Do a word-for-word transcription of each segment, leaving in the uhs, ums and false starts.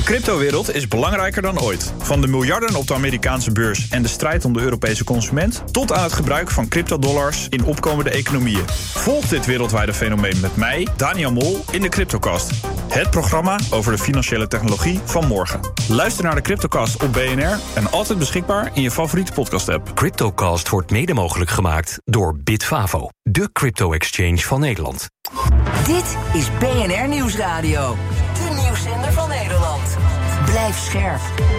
cryptowereld is belangrijker dan ooit. Van de miljarden op de Amerikaanse beurs en de strijd om de Europese consument, tot aan het gebruik van cryptodollars in opkomende economieën. Volg dit wereldwijde fenomeen met mij, Daniel Mol, in de Cryptocast. Het programma over de financiële technologie van morgen. Luister naar de Cryptocast op B N R en altijd beschikbaar in je favoriete podcast-app. Cryptocast wordt mede mogelijk gemaakt door Bitfavo, de crypto-exchange van Nederland. Dit is B N R Nieuwsradio, de nieuwszender van Nederland. Blijf scherp.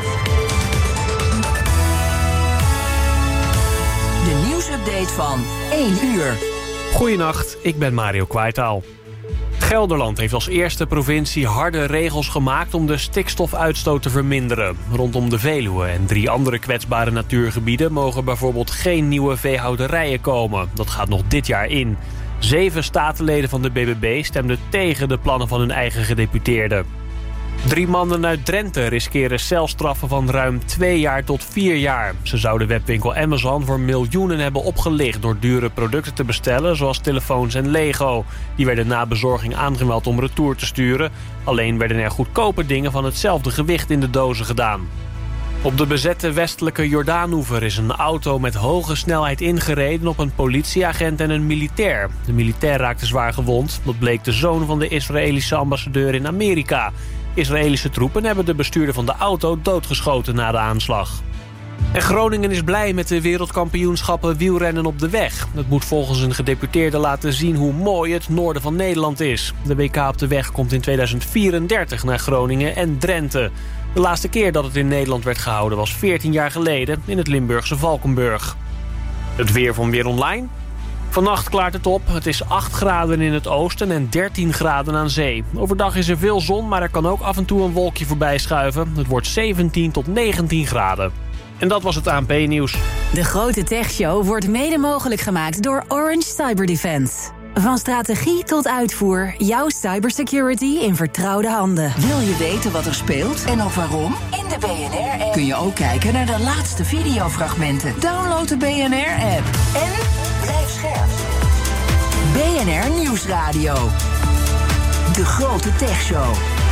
De nieuwsupdate van één uur. Goedenacht, ik ben Mario Kwaitaal. Gelderland heeft als eerste provincie harde regels gemaakt om de stikstofuitstoot te verminderen. Rondom de Veluwe en drie andere kwetsbare natuurgebieden mogen bijvoorbeeld geen nieuwe veehouderijen komen. Dat gaat nog dit jaar in. Zeven statenleden van de B B B stemden tegen de plannen van hun eigen gedeputeerden. Drie mannen uit Drenthe riskeren celstraffen van ruim twee jaar tot vier jaar. Ze zouden webwinkel Amazon voor miljoenen hebben opgelicht door dure producten te bestellen, zoals telefoons en Lego. Die werden na bezorging aangemeld om retour te sturen. Alleen werden er goedkope dingen van hetzelfde gewicht in de dozen gedaan. Op de bezette westelijke Jordaanoever is een auto met hoge snelheid ingereden op een politieagent en een militair. De militair raakte zwaar gewond. Dat bleek de zoon van de Israëlische ambassadeur in Amerika. Israëlische troepen hebben de bestuurder van de auto doodgeschoten na de aanslag. En Groningen is blij met de wereldkampioenschappen wielrennen op de weg. Het moet volgens een gedeputeerde laten zien hoe mooi het noorden van Nederland is. De W K op de weg komt in tweeduizend vierendertig naar Groningen en Drenthe. De laatste keer dat het in Nederland werd gehouden was veertien jaar geleden in het Limburgse Valkenburg. Het weer van Weer Online. Vannacht klaart het op. Het is acht graden in het oosten en dertien graden aan zee. Overdag is er veel zon, maar er kan ook af en toe een wolkje voorbij schuiven. Het wordt zeventien tot negentien graden. En dat was het A N P-nieuws. De Grote Techshow wordt mede mogelijk gemaakt door Orange Cyber Defense. Van strategie tot uitvoer, jouw cybersecurity in vertrouwde handen. Wil je weten wat er speelt en of waarom? In de B N R-app kun je ook kijken naar de laatste videofragmenten. Download de B N R-app en blijf scherp. B N R Nieuwsradio. De Grote Techshow.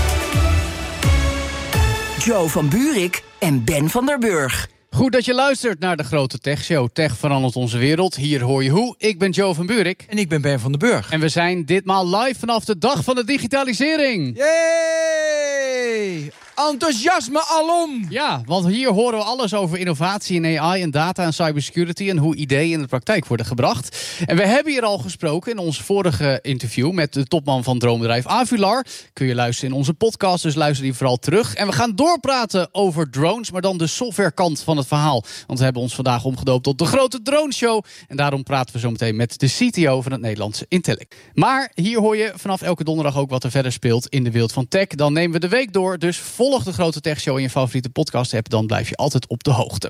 Joe van Buurik en Ben van der Burg. Goed dat je luistert naar de Grote Techshow. Tech verandert onze wereld. Hier hoor je hoe. Ik ben Joe van Buurik. En ik ben Ben van der Burg. En we zijn ditmaal live vanaf de dag van de digitalisering. Yay! Enthousiasme alom! Ja, want hier horen we alles over innovatie in A I en data en cybersecurity en hoe ideeën in de praktijk worden gebracht. En we hebben hier al gesproken in ons vorige interview met de topman van droombedrijf Avular. Kun je luisteren in onze podcast, dus luister die vooral terug. En we gaan doorpraten over drones, maar dan de softwarekant van het verhaal. Want we hebben ons vandaag omgedoopt tot de Grote Drone Show. En daarom praten we zo meteen met de C T O van het Nederlandse Intellect. Maar hier hoor je vanaf elke donderdag ook wat er verder speelt in de wereld van tech. Dan nemen we de week door, dus volg de Grote Techshow in je favoriete podcast-app. Dan blijf je altijd op de hoogte.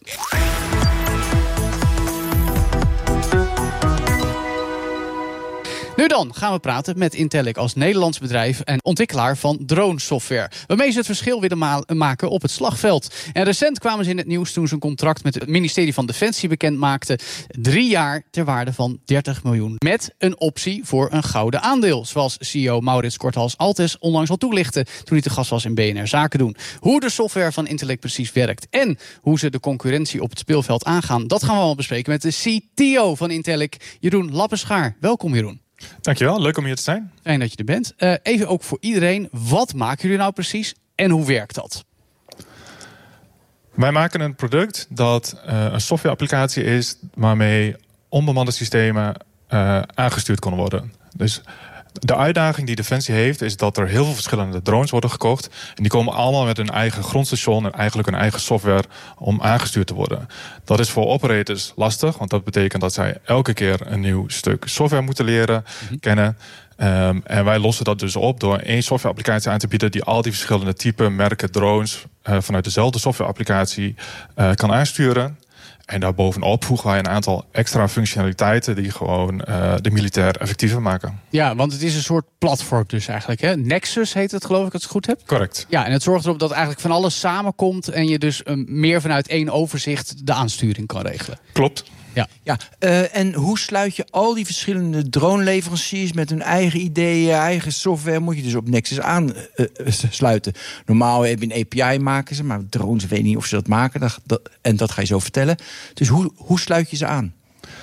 Nu dan gaan we praten met Intellect als Nederlands bedrijf en ontwikkelaar van dronesoftware, waarmee ze het verschil willen ma- maken op het slagveld. En recent kwamen ze in het nieuws toen ze een contract met het ministerie van Defensie bekend maakten. Drie jaar ter waarde van dertig miljoen. Met een optie voor een gouden aandeel. Zoals C E O Maurits Korthals-Altes onlangs al toelichtte toen hij te gast was in B N R Zaken doen. Hoe de software van Intellect precies werkt en hoe ze de concurrentie op het speelveld aangaan, dat gaan we allemaal bespreken met de C T O van Intellect, Jeroen Lappenschaar. Welkom Jeroen. Dankjewel, leuk om hier te zijn. Fijn dat je er bent. Uh, even ook voor iedereen, wat maken jullie nou precies en hoe werkt dat? Wij maken een product dat uh, een softwareapplicatie is waarmee onbemande systemen uh, aangestuurd kunnen worden. Dus de uitdaging die Defensie heeft is dat er heel veel verschillende drones worden gekocht. En die komen allemaal met hun eigen grondstation en eigenlijk hun eigen software om aangestuurd te worden. Dat is voor operators lastig, want dat betekent dat zij elke keer een nieuw stuk software moeten leren, mm-hmm. kennen. Um, en wij lossen dat dus op door één softwareapplicatie aan te bieden die al die verschillende typen, merken, drones uh, vanuit dezelfde softwareapplicatie uh, kan aansturen. En daarbovenop voegen wij een aantal extra functionaliteiten die gewoon uh, de militair effectiever maken. Ja, want het is een soort platform dus eigenlijk. Hè? Nexus heet het, geloof ik, als ik het goed heb. Correct. Ja, en het zorgt erop dat eigenlijk van alles samenkomt en je dus um, meer vanuit één overzicht de aansturing kan regelen. Klopt. Ja. Ja, uh, en hoe sluit je al die verschillende drone-leveranciers met hun eigen ideeën, eigen software, moet je dus op Nexus aansluiten. Uh, Normaal heb je een A P I maken ze, maar drones weet niet of ze dat maken. Dat, dat, en dat ga je zo vertellen. Dus hoe, hoe sluit je ze aan?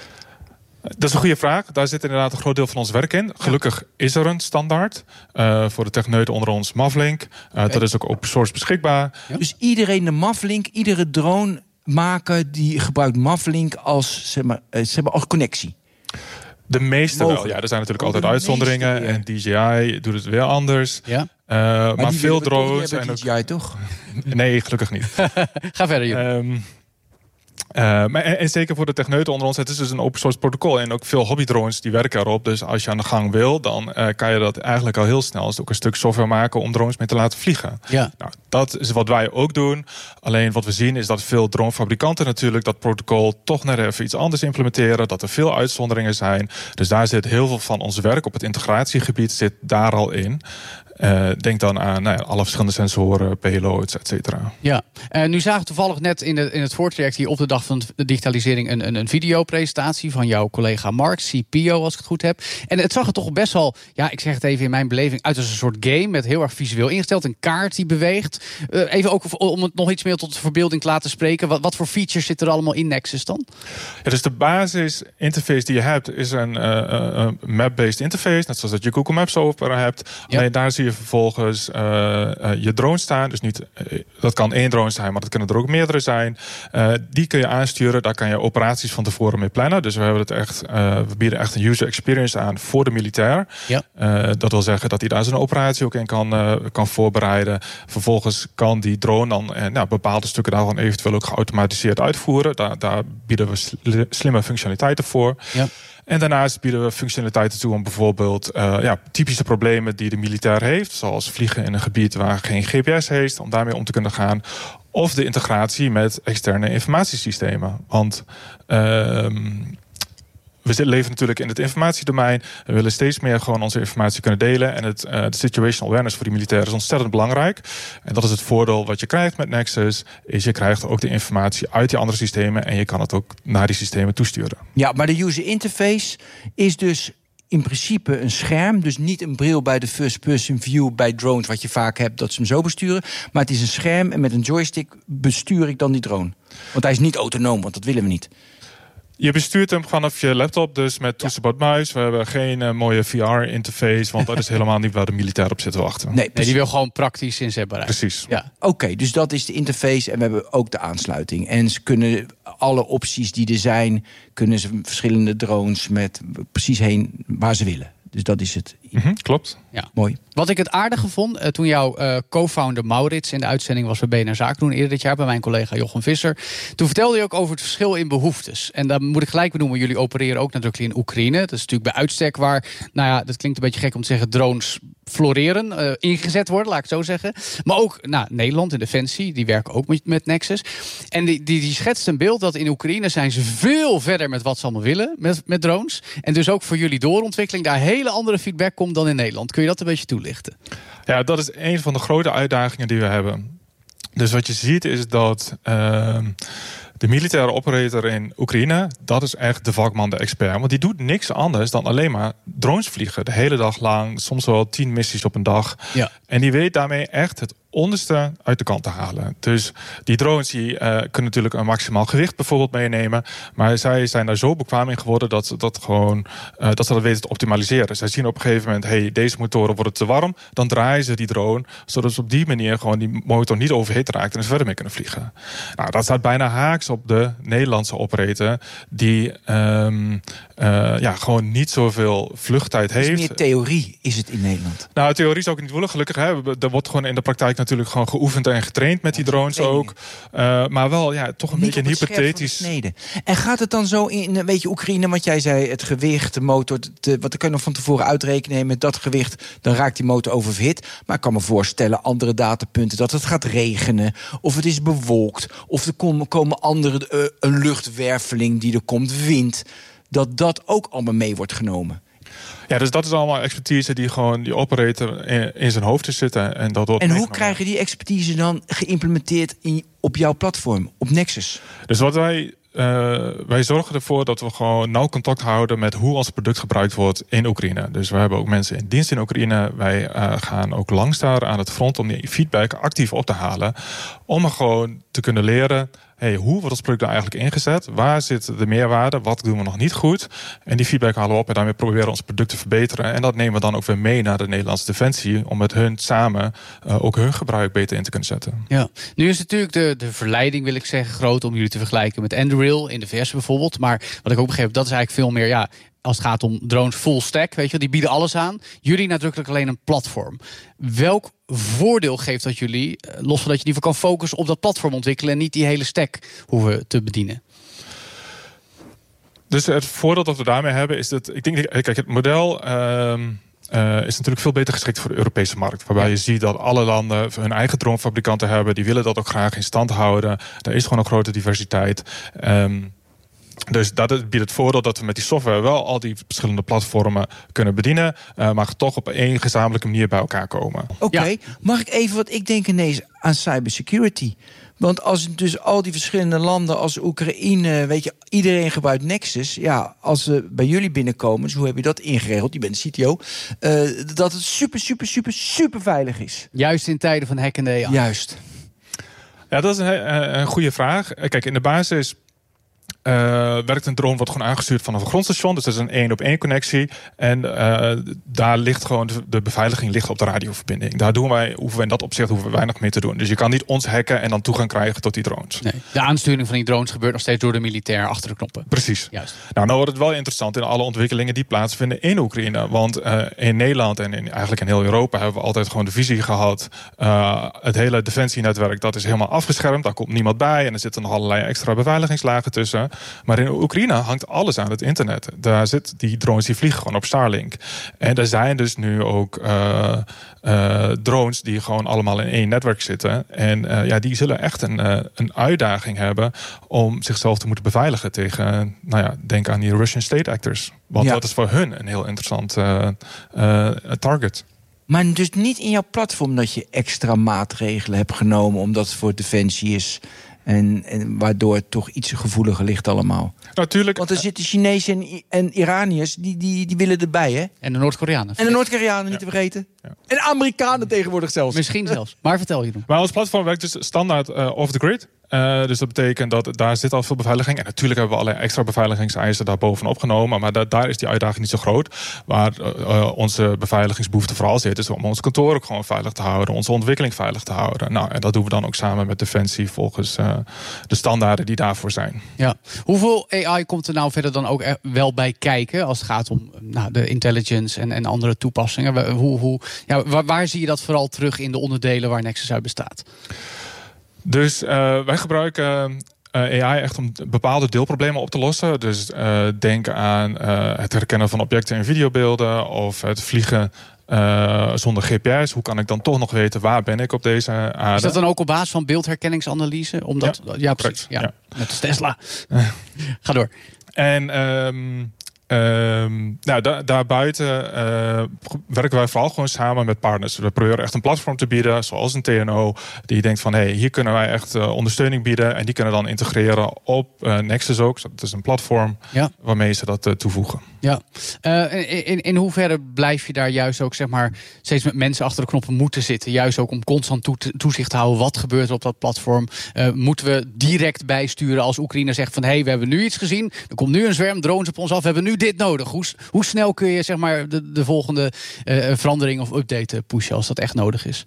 Dat is een goede vraag. Daar zit inderdaad een groot deel van ons werk in. Gelukkig is er een standaard. Uh, voor de techneuten onder ons Mavlink. Uh, okay. Dat is ook open source beschikbaar. Ja. Dus iedereen de Mavlink, iedere drone maken die gebruikt Mavlink als, zeg maar, zeg maar, als connectie. De meeste wel. Ja, er zijn natuurlijk oh, altijd uitzonderingen. Meeste, ja. En D J I doet het weer anders. Ja. Uh, maar maar veel drones. En D J I ook... toch? Nee, gelukkig niet. Ga verder, Jeroen. Um, Uh, maar en, en zeker voor de techneuten onder ons, het is dus een open source protocol. En ook veel hobbydrones die werken erop. Dus als je aan de gang wil, dan uh, kan je dat eigenlijk al heel snel. Dus ook een stuk software maken om drones mee te laten vliegen. Ja. Nou, dat is wat wij ook doen. Alleen wat we zien is dat veel dronefabrikanten natuurlijk dat protocol toch net even iets anders implementeren. Dat er veel uitzonderingen zijn. Dus daar zit heel veel van ons werk op het integratiegebied zit daar al in. Uh, denk dan aan nou ja, alle verschillende sensoren, payloads, et cetera. Ja, en uh, nu zagen we toevallig net in, de, in het voortraject hier op de dag van de digitalisering een, een, een videopresentatie van jouw collega Mark, C P O als ik het goed heb. En het zag er toch best wel, ja, ik zeg het even in mijn beleving, uit als een soort game met heel erg visueel ingesteld. Een kaart die beweegt. Uh, even ook om het nog iets meer tot de verbeelding te laten spreken. Wat, wat voor features zitten er allemaal in Nexus dan? Ja, dus de basis interface die je hebt is een uh, uh, map-based interface. Net zoals dat je Google Maps software hebt. Ja. Alleen daar zie je vervolgens uh, uh, je drone staan. Dus niet, uh, dat kan één drone zijn, maar dat kunnen er ook meerdere zijn. Uh, die kun je aansturen. Daar kan je operaties van tevoren mee plannen. Dus we hebben het echt, uh, we bieden echt een user experience aan voor de militair. Ja. Uh, dat wil zeggen dat hij daar zijn operatie ook in kan, uh, kan voorbereiden. Vervolgens kan die drone dan uh, nou, bepaalde stukken daarvan eventueel ook geautomatiseerd uitvoeren. Daar, daar bieden we sl- slimme functionaliteiten voor. Ja. En daarnaast bieden we functionaliteiten toe om bijvoorbeeld uh, ja, typische problemen die de militair heeft, zoals vliegen in een gebied waar geen G P S heeft, om daarmee om te kunnen gaan. Of de integratie met externe informatiesystemen. Want uh, we leven natuurlijk in het informatiedomein. We willen steeds meer gewoon onze informatie kunnen delen. En het, uh, de situational awareness voor die militairen is ontzettend belangrijk. En dat is het voordeel wat je krijgt met Nexus. Is je krijgt ook de informatie uit die andere systemen. En je kan het ook naar die systemen toesturen. Ja, maar de user interface is dus in principe een scherm. Dus niet een bril bij de first person view bij drones, wat je vaak hebt, dat ze hem zo besturen. Maar het is een scherm en met een joystick bestuur ik dan die drone. Want hij is niet autonoom, want dat willen we niet. Je bestuurt hem vanaf je laptop, dus met toetsenbord-muis. We hebben geen uh, mooie V R-interface, want dat is helemaal niet waar de militair op zit te wachten. Nee, nee, die wil gewoon praktisch inzetbaarheid. Precies. Ja. Oké, okay, dus dat is de interface en we hebben ook de aansluiting. En ze kunnen alle opties die er zijn, kunnen ze verschillende drones met precies heen waar ze willen. Dus dat is het. Mm-hmm, klopt. Ja. Mooi. Wat ik het aardige vond, uh, toen jouw uh, co-founder Maurits in de uitzending was bij B N R Zaken doen eerder dit jaar bij mijn collega Jochem Visser. Toen vertelde je ook over het verschil in behoeftes. En dan moet ik gelijk benoemen, jullie opereren ook natuurlijk in Oekraïne. Dat is natuurlijk bij uitstek waar, nou ja, dat klinkt een beetje gek om te zeggen, drones floreren, uh, ingezet worden, laat ik het zo zeggen. Maar ook nou, Nederland en Defensie, die werken ook met, met Nexus. En die, die, die schetst een beeld dat in Oekraïne zijn ze veel verder met wat ze allemaal willen met, met drones. En dus ook voor jullie doorontwikkeling daar hele andere feedback komt dan in Nederland. Kun je dat een beetje toelichten? Ja, dat is een van de grote uitdagingen die we hebben. Dus wat je ziet is dat uh, de militaire operator in Oekraïne, dat is echt de vakman, de expert. Want die doet niks anders dan alleen maar drones vliegen. De hele dag lang, soms wel tien missies op een dag. Ja. En die weet daarmee echt het onderste uit de kant te halen. Dus die drones die, uh, kunnen natuurlijk een maximaal gewicht bijvoorbeeld meenemen. Maar zij zijn daar zo bekwaam in geworden dat ze dat gewoon uh, dat ze dat weten te optimaliseren. Zij zien op een gegeven moment, hey, deze motoren worden te warm. Dan draaien ze die drone, zodat ze op die manier gewoon die motor niet overhit raakt en ze verder mee kunnen vliegen. Nou, dat staat bijna haaks op de Nederlandse operator, die um, uh, ja, gewoon niet zoveel vluchttijd heeft. Het is meer theorie, is het in Nederland? Nou, theorie zou ik niet willen, gelukkig. Hè. Er wordt gewoon in de praktijk natuurlijk gewoon geoefend en getraind met die drones ook. Uh, maar wel, ja, toch een niet beetje een hypothetisch. En gaat het dan zo in, weet je, Oekraïne, want jij zei het gewicht, de motor, de, wat kun je nog van tevoren uitrekenen, met dat gewicht, dan raakt die motor oververhit. Maar ik kan me voorstellen, andere datapunten, dat het gaat regenen, of het is bewolkt, of er komen, komen andere, uh, een luchtwerveling die er komt, wind, dat dat ook allemaal mee wordt genomen. Ja, dus dat is allemaal expertise die gewoon die operator in, in zijn hoofd te zitten. En, dat en hoe krijgen die expertise dan geïmplementeerd in, op jouw platform, op Nexus? Dus wat wij uh, wij zorgen ervoor dat we gewoon nauw contact houden met hoe ons product gebruikt wordt in Oekraïne. Dus we hebben ook mensen in dienst in Oekraïne. Wij uh, gaan ook langs daar aan het front om die feedback actief op te halen. Om er gewoon te kunnen leren. Hey, hoe wordt ons product nou eigenlijk ingezet? Waar zit de meerwaarde? Wat doen we nog niet goed? En die feedback halen we op en daarmee proberen we ons product te verbeteren. En dat nemen we dan ook weer mee naar de Nederlandse Defensie om met hun samen uh, ook hun gebruik beter in te kunnen zetten. Ja. Nu is natuurlijk de, de verleiding, wil ik zeggen, groot om jullie te vergelijken met Anduril in de V S bijvoorbeeld. Maar wat ik ook begreep, dat is eigenlijk veel meer, ja, als het gaat om drones full stack, weet je wel, die bieden alles aan. Jullie nadrukkelijk alleen een platform. Welk voordeel geeft dat jullie, los van dat je die kan focussen op dat platform ontwikkelen en niet die hele stack hoeven te bedienen? Dus het voordeel dat we daarmee hebben is dat, ik denk, kijk, het model Uh, Uh, is natuurlijk veel beter geschikt voor de Europese markt. Waarbij je ziet dat alle landen hun eigen dronefabrikanten hebben. Die willen dat ook graag in stand houden. Er is gewoon een grote diversiteit. Um, Dus dat biedt het voordeel dat we met die software wel al die verschillende platformen kunnen bedienen. Uh, maar toch op één gezamenlijke manier bij elkaar komen. Oké, okay. ja. Mag ik even wat ik denk ineens aan cybersecurity? Want als dus al die verschillende landen als Oekraïne, weet je, iedereen gebruikt Nexus. Ja, als ze bij jullie binnenkomen, dus hoe heb je dat ingeregeld? Je bent de C T O. Uh, dat het super, super, super, super veilig is. Juist in tijden van hackende A I. Juist. Ja, dat is een, een goede vraag. Kijk, in de basis Uh, werkt een drone, wordt gewoon aangestuurd vanaf een grondstation. Dus dat is een één op één connectie. En uh, daar ligt gewoon de, de beveiliging ligt op de radioverbinding. Daar doen wij, hoeven we in dat opzicht hoeven we weinig mee te doen. Dus je kan niet ons hacken en dan toegang krijgen tot die drones. Nee, de aansturing van die drones gebeurt nog steeds door de militair achter de knoppen. Precies. Juist. Nou, nou wordt het wel interessant in alle ontwikkelingen die plaatsvinden in Oekraïne. Want uh, in Nederland en in, eigenlijk in heel Europa hebben we altijd gewoon de visie gehad. Uh, het hele defensienetwerk, dat is helemaal afgeschermd. Daar komt niemand bij en er zitten nog allerlei extra beveiligingslagen tussen. Maar in Oekraïne hangt alles aan het internet. Daar zit die drones die vliegen gewoon op Starlink. En er zijn dus nu ook uh, uh, drones die gewoon allemaal in één netwerk zitten. En uh, ja, die zullen echt een, uh, een uitdaging hebben om zichzelf te moeten beveiligen tegen, nou ja, denk aan die Russian state actors. Want ja. dat is voor hun een heel interessant uh, uh, target. Maar dus niet in jouw platform dat je extra maatregelen hebt genomen omdat het voor defensie is. En, en waardoor het toch iets gevoeliger ligt allemaal. Natuurlijk. Want er zitten Chinezen en, en Iraniërs, die, die, die willen erbij, hè? En de Noord-Koreanen. En de Noord-Koreanen, niet ja. te vergeten. Ja. En Amerikanen tegenwoordig zelfs. Misschien zelfs. Maar vertel je dan. Maar ons platform werkt dus standaard uh, off the grid. Uh, dus dat betekent dat daar zit al veel beveiliging. En natuurlijk hebben we allerlei extra beveiligingseisen daar bovenop genomen. Maar da- daar is die uitdaging niet zo groot. Waar uh, onze beveiligingsbehoefte vooral zit, is om ons kantoor ook gewoon veilig te houden. Onze ontwikkeling veilig te houden. Nou, en dat doen we dan ook samen met Defensie volgens uh, de standaarden die daarvoor zijn. Ja. Hoeveel A I komt er nou verder dan ook wel bij kijken als het gaat om nou, de intelligence en, en andere toepassingen? Hoe, hoe, ja, waar, waar zie je dat vooral terug in de onderdelen waar Nexus uit bestaat? Dus uh, wij gebruiken uh, A I echt om bepaalde deelproblemen op te lossen. Dus uh, denk aan uh, het herkennen van objecten in videobeelden of het vliegen uh, zonder G P S. Hoe kan ik dan toch nog weten waar ben ik op deze aarde? Is dat dan ook op basis van beeldherkenningsanalyse? Omdat, ja, ja, precies. Ja, ja. Net als Tesla. Ga door. En Um, Um, nou, da- daarbuiten uh, werken wij vooral gewoon samen met partners. We proberen echt een platform te bieden, zoals een T N O, die denkt van, hé, hey, hier kunnen wij echt uh, ondersteuning bieden. En die kunnen dan integreren op uh, Nexus ook. Dat is een platform ja. waarmee ze dat uh, toevoegen. Ja. Uh, in, in hoeverre blijf je daar juist ook, zeg maar, steeds met mensen achter de knoppen moeten zitten? Juist ook om constant toe- toezicht te houden. Wat gebeurt er op dat platform? Uh, moeten we direct bijsturen als Oekraïne zegt van, hé, hey, we hebben nu iets gezien. Er komt nu een zwerm drones op ons af. We hebben nu dit nodig. Hoe, hoe snel kun je, zeg maar, de, de volgende uh, verandering of update pushen als dat echt nodig is?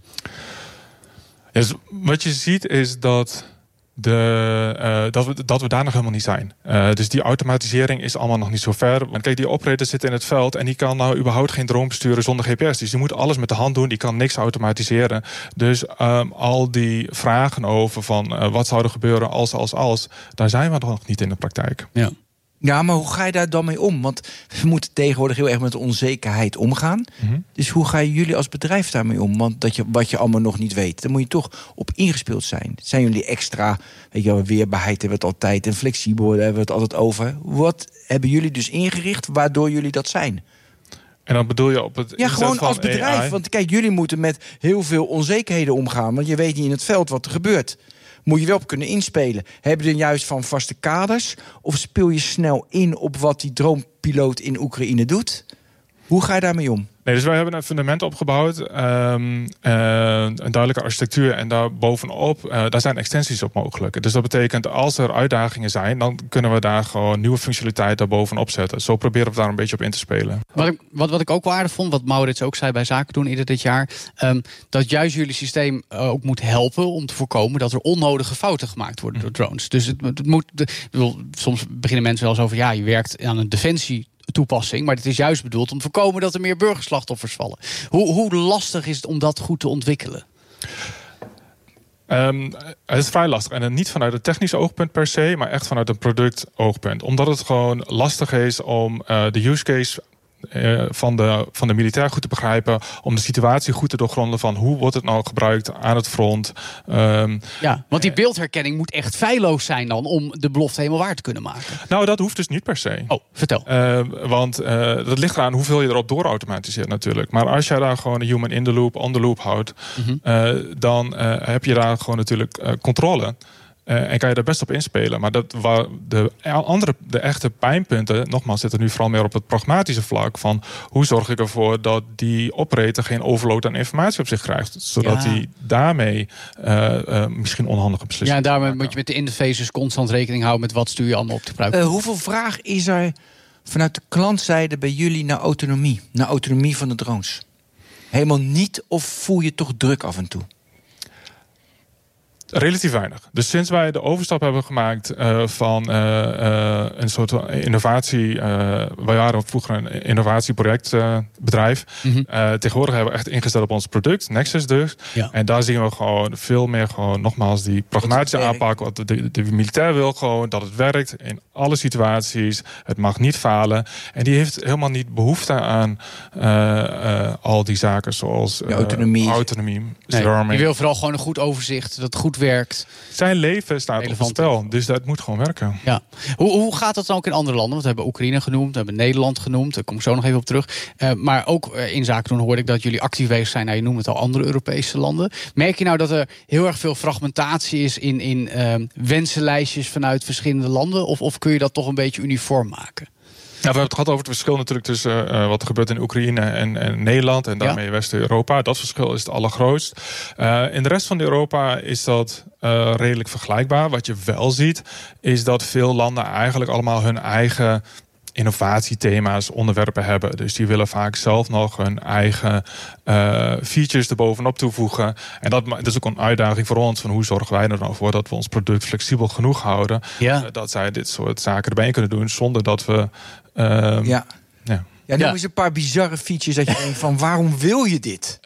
Ja, dus wat je ziet is dat De, uh, dat, we, dat we daar nog helemaal niet zijn. Uh, dus die automatisering is allemaal nog niet zo ver. Want kijk, die operator zit in het veld en die kan nou überhaupt geen drone besturen zonder G P S. Dus die moet alles met de hand doen, die kan niks automatiseren. Dus um, al die vragen over van uh, wat zou er gebeuren als, als, als, daar zijn we nog niet in de praktijk. Ja. Ja, maar hoe ga je daar dan mee om? Want we moeten tegenwoordig heel erg met de onzekerheid omgaan. Mm-hmm. Dus hoe gaan jullie als bedrijf daarmee om? Want dat je, wat je allemaal nog niet weet, daar moet je toch op ingespeeld zijn. Zijn jullie extra, weet je wel, weerbaarheid hebben we het altijd en flexibel hebben we het altijd over. Wat hebben jullie dus ingericht waardoor jullie dat zijn? En dan bedoel je op het Ja, gewoon van als bedrijf. A I? Want kijk, jullie moeten met heel veel onzekerheden omgaan. Want je weet niet in het veld wat er gebeurt. moet je wel op kunnen inspelen. Heb je dan juist van vaste kaders? Of speel je snel in op wat die droompiloot in Oekraïne doet? Hoe ga je daarmee om? Nee, dus wij hebben een fundament opgebouwd, um, uh, een duidelijke architectuur en daar bovenop, uh, daar zijn extensies op mogelijk. Dus dat betekent, als er uitdagingen zijn, dan kunnen we daar gewoon nieuwe functionaliteit daar bovenop zetten. Zo proberen we daar een beetje op in te spelen. Wat ik, wat, wat ik ook wel aardig vond, wat Maurits ook zei bij Zaken doen eerder dit jaar, um, dat juist jullie systeem uh, ook moet helpen om te voorkomen dat er onnodige fouten gemaakt worden door drones. Dus het, het moet, de, ik bedoel, soms beginnen mensen wel eens over, ja, je werkt aan een defensie toepassing, maar het is juist bedoeld om te voorkomen dat er meer burgerslachtoffers vallen. Hoe, hoe lastig is het om dat goed te ontwikkelen? Um, het is vrij lastig. En dan niet vanuit een technisch oogpunt per se, maar echt vanuit een product oogpunt. Omdat het gewoon lastig is om uh, de use case Uh, van, de, van de militair goed te begrijpen, om de situatie goed te doorgronden van hoe wordt het nou gebruikt aan het front. Um, ja, want die beeldherkenning moet echt feilloos zijn dan om de belofte helemaal waar te kunnen maken. Nou, dat hoeft dus niet per se. Oh, vertel. Uh, want uh, dat ligt eraan hoeveel je erop doorautomatiseert natuurlijk. Maar als je daar gewoon een human in the loop, on the loop houdt, mm-hmm. uh, dan uh, heb je daar gewoon natuurlijk uh, controle. Uh, en kan je daar best op inspelen. Maar dat, waar de andere, de echte pijnpunten, nogmaals, zitten nu vooral meer op het pragmatische vlak. Van hoe zorg ik ervoor dat die operator geen overload aan informatie op zich krijgt. Zodat hij ja. daarmee uh, uh, misschien onhandige beslissingen. Ja, en daarmee moet je met de interfaces constant rekening houden met wat stuur je allemaal op te gebruiken. Uh, hoeveel vraag is er vanuit de klantzijde bij jullie naar autonomie? Naar autonomie van de drones? Helemaal niet, of voel je toch druk af en toe? Relatief weinig. Dus sinds wij de overstap hebben gemaakt uh, van uh, uh, een soort innovatie. Uh, wij waren vroeger een innovatieprojectbedrijf. Uh, mm-hmm. uh, tegenwoordig hebben we echt ingesteld op ons product, Nexus dus. Ja. En daar zien we gewoon veel meer gewoon nogmaals die pragmatische aanpak. Wat de, de, de militair wil gewoon dat het werkt in alle situaties. Het mag niet falen. En die heeft helemaal niet behoefte aan uh, uh, al die zaken zoals uh, autonomie. autonomie nee, je wil vooral gewoon een goed overzicht, dat het goed werkt. Zijn leven staat Relevant. op het spel, dus dat moet gewoon werken. Ja. Hoe, hoe gaat dat dan ook in andere landen? Want we hebben Oekraïne genoemd, we hebben Nederland genoemd. Daar kom ik zo nog even op terug. Uh, maar ook uh, in zaken doen hoorde ik dat jullie actief bezig zijn. Nou, je noemt het al, andere Europese landen. Merk je nou dat er heel erg veel fragmentatie is in, in uh, wensenlijstjes vanuit verschillende landen? Of, of kun je dat toch een beetje uniform maken? Ja, we hebben het gehad over het verschil natuurlijk tussen uh, wat er gebeurt in Oekraïne en, en Nederland en daarmee ja. West-Europa. Dat verschil is het allergrootst. Uh, in de rest van Europa is dat uh, redelijk vergelijkbaar. Wat je wel ziet, is dat veel landen eigenlijk allemaal hun eigen innovatiethema's, onderwerpen hebben. Dus die willen vaak zelf nog hun eigen uh, features erbovenop toevoegen. En dat, dat is ook een uitdaging voor ons. Van hoe zorgen wij er nou voor dat we ons product flexibel genoeg houden. Ja. Uh, dat zij dit soort zaken erbij kunnen doen zonder dat we Uh, ja. ja. Ja, noem ja. eens een paar bizarre features dat je denkt van waarom wil je dit?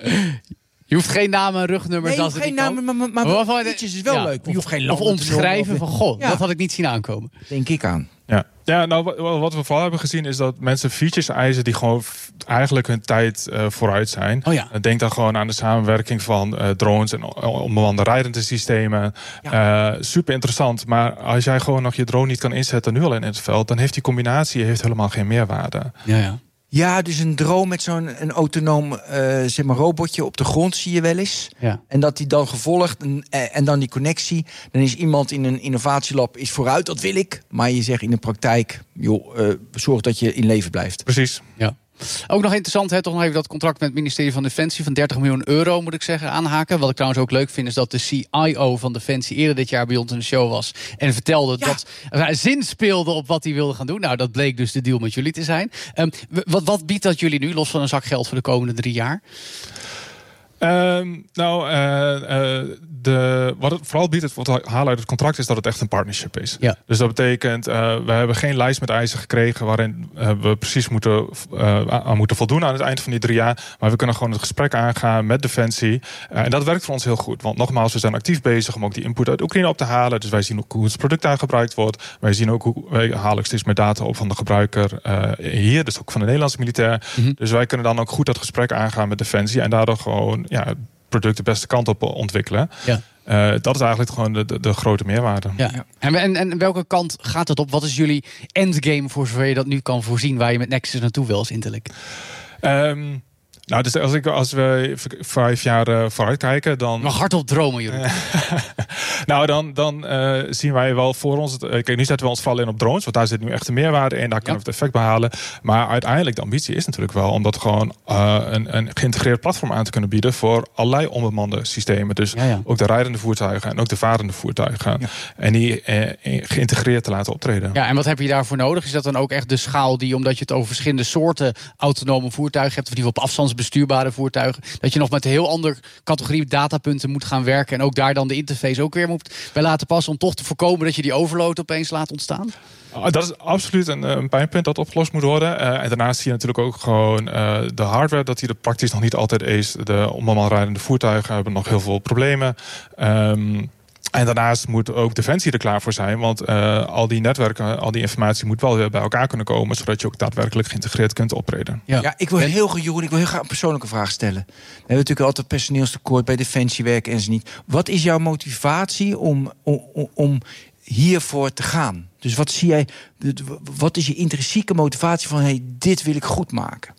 Je hoeft geen namen en rugnummers. Nee, je hoeft geen namen, maar, maar, maar, maar features is wel ja, leuk. Je hoeft geen of omschrijven van, goh, ja. dat had ik niet zien aankomen. Denk ik aan. Ja, ja nou, wat we vooral hebben gezien is dat mensen features eisen die gewoon eigenlijk hun tijd uh, vooruit zijn. Oh ja. Denk dan gewoon aan de samenwerking van uh, drones en onbemande rijdende systemen. Ja. Uh, super interessant, maar als jij gewoon nog je drone niet kan inzetten nu al in het veld, dan heeft die combinatie heeft helemaal geen meerwaarde. Ja, ja. Ja, dus een drone met zo'n een autonoom uh, zeg maar robotje op de grond zie je wel eens. Ja. En dat die dan gevolgd en, en dan die connectie. Dan is iemand in een innovatielab is vooruit, dat wil ik. Maar je zegt in de praktijk, joh, uh, zorg dat je in leven blijft. Precies. Ja. Ook nog interessant, hè, toch nog even dat contract met het ministerie van Defensie van dertig miljoen euro, moet ik zeggen, aanhaken. Wat ik trouwens ook leuk vind, is dat de C I O van Defensie eerder dit jaar bij ons in de show was en vertelde ja. dat hij zin speelde op wat hij wilde gaan doen. Nou, dat bleek dus de deal met jullie te zijn. Um, wat, wat biedt dat jullie nu, los van een zak geld voor de komende drie jaar? Um, nou, uh, uh, de, wat het vooral biedt, wat we halen uit het contract, is dat het echt een partnership is. Ja. Dus dat betekent, uh, we hebben geen lijst met eisen gekregen waarin uh, we precies moeten, uh, aan moeten voldoen aan het eind van die drie jaar. Maar we kunnen gewoon het gesprek aangaan met Defensie. Uh, en dat werkt voor ons heel goed. Want nogmaals, we zijn actief bezig om ook die input uit Oekraïne op te halen. Dus wij zien ook hoe het product daar gebruikt wordt. Wij zien ook hoe wij halen steeds meer data op van de gebruiker uh, hier, dus ook van de Nederlandse militair. Mm-hmm. Dus wij kunnen dan ook goed dat gesprek aangaan met Defensie en daardoor gewoon ja, het product de beste kant op ontwikkelen. Ja. Uh, dat is eigenlijk gewoon de, de, de grote meerwaarde. Ja. Ja. En, en, en welke kant gaat het op? Wat is jullie endgame voor zover je dat nu kan voorzien, waar je met Nexus naartoe wil als Intellect? Um, nou, dus als, ik, als we vijf jaar uh, vooruit kijken, dan... Mag hardop dromen, jullie. Nou, dan, dan uh, zien wij wel voor ons... Het, uh, kijk, nu zetten we ons vooral in op drones... want daar zit nu echt de meerwaarde in. Daar kunnen ja. we het effect behalen. Maar uiteindelijk, de ambitie is natuurlijk wel... om dat gewoon uh, een, een geïntegreerd platform aan te kunnen bieden... voor allerlei onbemande systemen. Dus ja, ja. ook de rijdende voertuigen en ook de varende voertuigen. Ja. En die uh, geïntegreerd te laten optreden. Ja, en wat heb je daarvoor nodig? Is dat dan ook echt de schaal die, omdat je het over verschillende soorten autonome voertuigen hebt... of in ieder geval op afstandsbestuurbare voertuigen... dat je nog met een heel andere categorie datapunten moet gaan werken... en ook daar dan de interface ook weer moet bij laten passen... om toch te voorkomen dat je die overload opeens laat ontstaan? Dat is absoluut een, een pijnpunt dat opgelost moet worden. Uh, en daarnaast zie je natuurlijk ook gewoon uh, de hardware... dat die er praktisch nog niet altijd is. De onbemand rijdende voertuigen hebben nog heel veel problemen... Um, En daarnaast moet ook Defensie er klaar voor zijn. Want uh, al die netwerken, al die informatie moet wel weer bij elkaar kunnen komen... zodat je ook daadwerkelijk geïntegreerd kunt optreden. Ja, ja ik wil heel graag, Jeroen, ik wil heel graag een persoonlijke vraag stellen. We hebben natuurlijk altijd personeelstekort bij Defensie werken en zo niet. Wat is jouw motivatie om, om, om hiervoor te gaan? Dus wat zie jij? Wat is je intrinsieke motivatie van... hey, dit wil ik goed maken?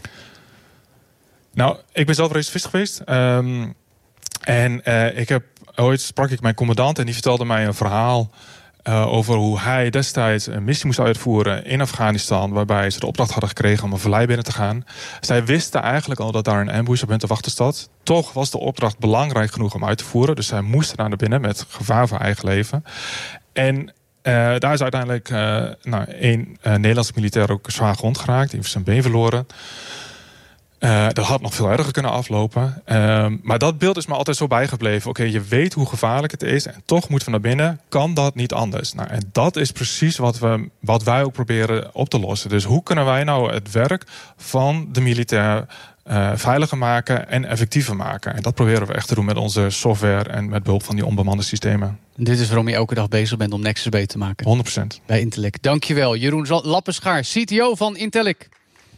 Nou, ik ben zelf reservist geweest. Um, en uh, ik heb... Ooit sprak ik mijn commandant en die vertelde mij een verhaal... Uh, over hoe hij destijds een missie moest uitvoeren in Afghanistan... waarbij ze de opdracht hadden gekregen om een vallei binnen te gaan. Zij wisten eigenlijk al dat daar een ambush op hen te wachten zat. Toch was de opdracht belangrijk genoeg om uit te voeren. Dus zij moesten daar naar binnen met gevaar voor eigen leven. En uh, daar is uiteindelijk uh, nou, één uh, Nederlandse militair ook zwaar gewond geraakt. Die heeft zijn been verloren. Uh, dat had nog veel erger kunnen aflopen. Uh, maar dat beeld is me altijd zo bijgebleven. Oké, okay, je weet hoe gevaarlijk het is en toch moeten we naar binnen. Kan dat niet anders? Nou, en dat is precies wat, we, wat wij ook proberen op te lossen. Dus hoe kunnen wij nou het werk van de militair uh, veiliger maken en effectiever maken? En dat proberen we echt te doen met onze software en met behulp van die onbemande systemen. Dit is waarom je elke dag bezig bent om Nexus beter te maken. honderd procent. Bij Intellect. Dankjewel, Jeroen Lappenschaar, C T O van Intellect.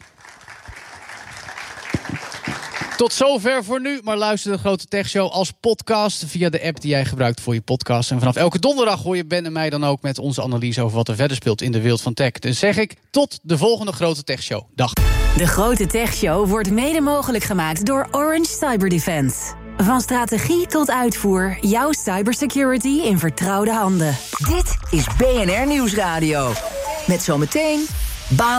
Tot zover voor nu, maar luister de Grote Tech Show als podcast via de app die jij gebruikt voor je podcast. En vanaf elke donderdag hoor je Ben en mij dan ook met onze analyse over wat er verder speelt in de wereld van tech. Dus zeg ik, tot de volgende Grote Tech Show. Dag. De Grote Tech Show wordt mede mogelijk gemaakt door Orange Cyber Defense. Van strategie tot uitvoer, jouw cybersecurity in vertrouwde handen. Dit is B N R Nieuwsradio. Met zometeen baan.